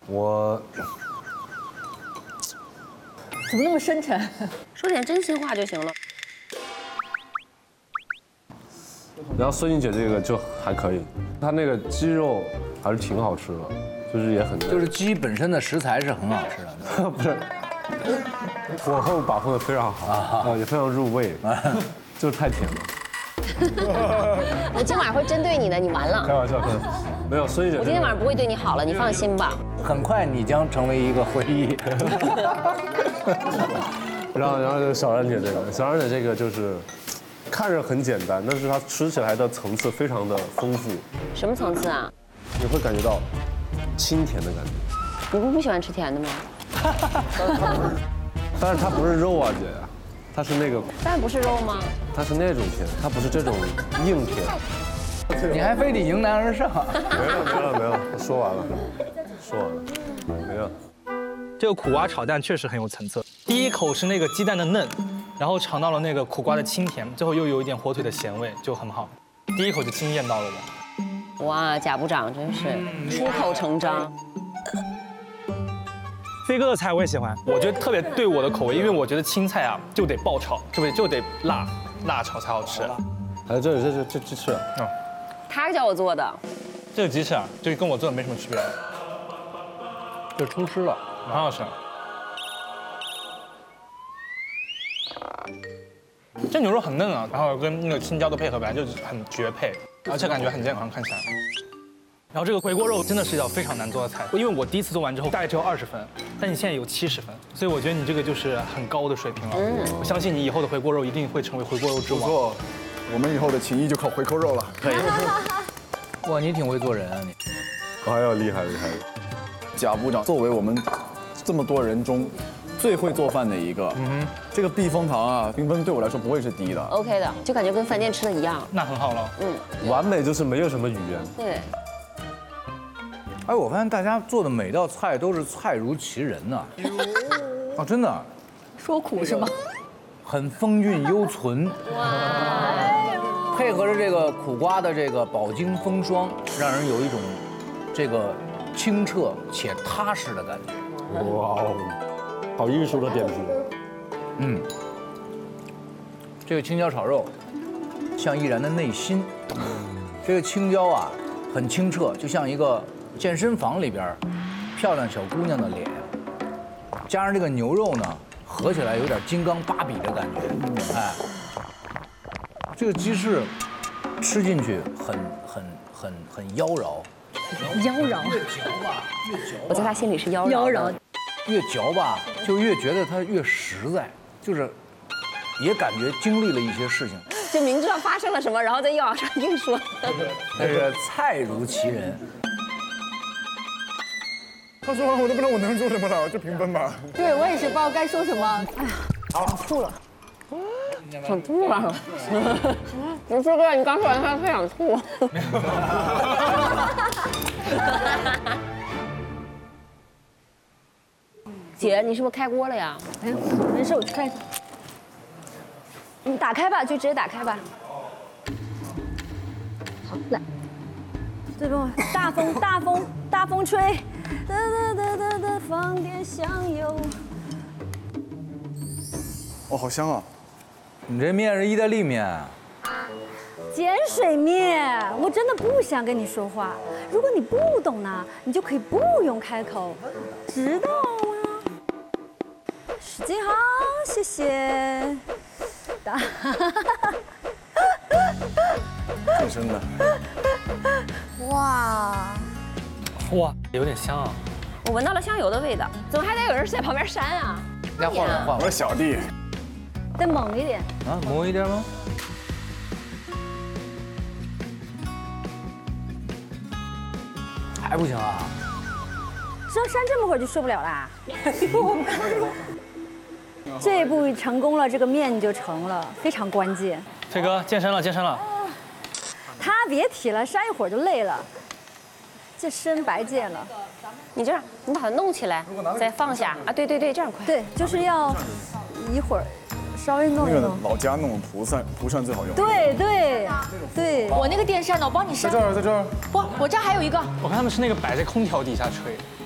我怎么那么深沉？ 说点真心话就行了。 然后孙妮姐这个就还可以，她那个鸡肉还是挺好吃的，就是也很就是鸡本身的食材是很好吃的， 不是，火候把控的非常好也非常入味，就是太甜了。 我今晚会针对你的，你完开了。 玩笑，没有孙妮姐。 我今天晚上不会对你好了，你放心吧。 很快你将成为一个回忆。 然后就小冉姐这个，小冉姐这个就是看着很简单，但是它吃起来的层次非常的丰富， 什么层次啊？ 你会感觉到清甜的感觉。 你不喜欢吃甜的吗？ 但是它不是肉啊，姐呀，它是那个， 当然不是肉吗？ 它是那种甜，它不是这种硬甜。 你还非得迎难而上。 没了，说完了，没了。 这个苦瓜炒蛋确实很有层次。第一口是那个鸡蛋的嫩，然后尝到了那个苦瓜的清甜，最后又有一点火腿的咸味，就很好。第一口就惊艳到了我。 哇，贾部长真是出口成章。 飞哥的菜我也喜欢，我觉得特别对我的口味，因为我觉得青菜啊就得爆炒，就得辣炒才好吃。 哎，这鸡翅， 他教我做的。 这个鸡翅啊，就跟我做的没什么区别， 就出师了， 很好吃。这牛肉很嫩啊，然后跟那个青椒的配合本来就是很绝配，而且感觉很健康，看起来。然后这个回锅肉真的是一道非常难做的菜，因为我第一次做完之后大概只有20分，但你现在有70分，所以我觉得你这个就是很高的水平了。我相信你以后的回锅肉一定会成为回锅肉之王。 不错，我们以后的情谊就靠回扣肉了。 可以。哇，你挺会做人啊你。 哎呦，厉害！ 贾部长作为我们这么多人中最会做饭的一个，这个避风塘啊，评分对我来说不会是低的。 OK 的，就感觉跟饭店吃的一样。 那很好了。 完美就是没有什么语言。 对。 哎，我发现大家做的每道菜都是菜如其人呐。啊，真的。 说苦是吗？ 很风韵犹存。配合着这个苦瓜的这个饱经风霜，让人有一种这个清澈且踏实的感觉。 哇哦，好艺术的点评。 这个青椒炒肉像毅然的内心，这个青椒啊很清澈，就像一个健身房里边漂亮小姑娘的脸，加上这个牛肉呢，合起来有点金刚芭比的感觉。哎，这个鸡翅吃进去很妖娆。 妖娆。 我在他心里是妖娆。 越嚼吧，就越觉得它越实在，就是也感觉经历了一些事情。 就明知道发生了什么，然后再往上硬说。 那个菜如其人。 他说完我都不知道我能说什么了，就评分吧。 对我也是不知道该说什么。哎呀，想吐了。 想吐了。不是哥，你刚说完他想吐。姐，你是不是开锅了呀？ 哎，没事，我去看一下。你打开吧，就直接打开吧。好，来，这边大风吹，哒哒哒哒哒，放点香油。 哦，好香啊！ 你这面是意大利面啊？ 碱水面，我真的不想跟你说话。如果你不懂呢，你就可以不用开口，知道吗？使劲好，谢谢。 挺深的。 哇， 有点香啊。 我闻到了香油的味道，怎么还得有人在旁边扇啊？ 来换换我的小弟， 再猛一点。 啊，猛一点吗？还不行啊？ 只要扇这么会儿就受不了啦。这一步成功了，这个面就成了，非常关键。 飞哥健身了。 他别提了，扇一会儿就累了，这身白健了。 你这样，你把它弄起来，再放下啊！对，这样快。 对，就是要一会儿稍微弄一那个弄。 老家那种蒲扇最好用。 对， 我那个电扇呢，我帮你扇。 在这儿。 不，我这儿还有一个。 我看他们是那个摆在空调底下吹。